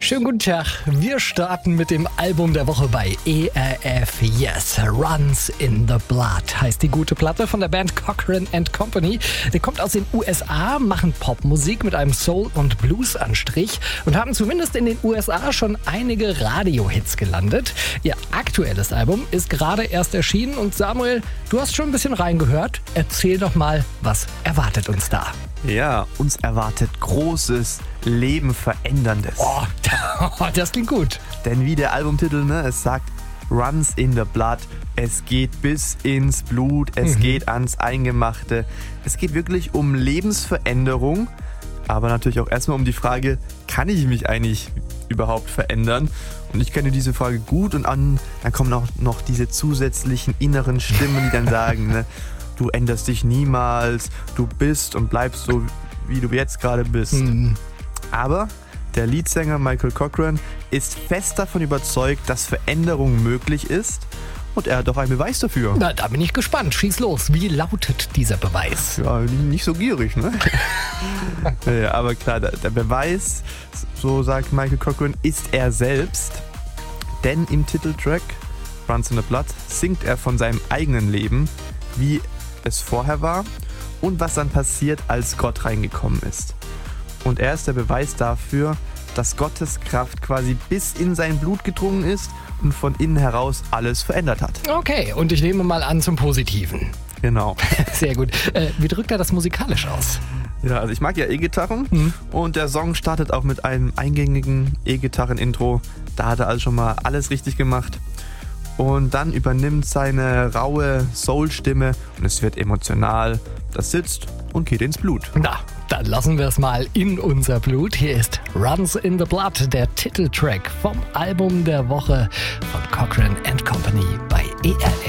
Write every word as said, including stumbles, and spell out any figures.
Schönen guten Tag. Wir starten mit dem Album der Woche bei E R F. Yes, Runs in the Blood heißt die gute Platte von der Band Cochran and Company. Die kommt aus den U S A, machen Popmusik mit einem Soul- und Blues-Anstrich und haben zumindest in den U S A schon einige Radiohits gelandet. Ihr aktuelles Album ist gerade erst erschienen und Samuel, du hast schon ein bisschen reingehört. Erzähl doch mal, was erwartet uns da? Ja, uns erwartet Großes, Leben veränderndes. Oh, das klingt gut. Denn wie der Albumtitel, ne, es sagt, Runs in the Blood. Es geht bis ins Blut, es mhm. geht ans Eingemachte. Es geht wirklich um Lebensveränderung, aber natürlich auch erstmal um die Frage, kann ich mich eigentlich überhaupt verändern? Und ich kenne diese Frage gut und an, dann kommen auch noch diese zusätzlichen inneren Stimmen, die dann sagen, ne, du änderst dich niemals, du bist und bleibst so, wie du jetzt gerade bist. Mhm. Aber der Leadsänger Michael Cochran ist fest davon überzeugt, dass Veränderung möglich ist und er hat auch einen Beweis dafür. Na, da bin ich gespannt. Schieß los. Wie lautet dieser Beweis? Ja, nicht so gierig, ne? Ja, aber klar, der, der Beweis, so sagt Michael Cochran, ist er selbst. Denn im Titeltrack Runs in the Blood singt er von seinem eigenen Leben, wie es vorher war und was dann passiert, als Gott reingekommen ist. Und er ist der Beweis dafür, dass Gottes Kraft quasi bis in sein Blut gedrungen ist und von innen heraus alles verändert hat. Okay, und ich nehme mal an zum Positiven. Genau. Sehr gut. Äh, wie drückt er das musikalisch aus? Ja, also ich mag ja E-Gitarren mhm. und der Song startet auch mit einem eingängigen E-Gitarren-Intro. Da hat er also schon mal alles richtig gemacht. Und dann übernimmt seine raue Soul-Stimme und es wird emotional. Das sitzt und geht ins Blut. Na, dann lassen wir es mal in unser Blut. Hier ist Runs in the Blood, der Titeltrack vom Album der Woche von Cochran and Company bei E R F.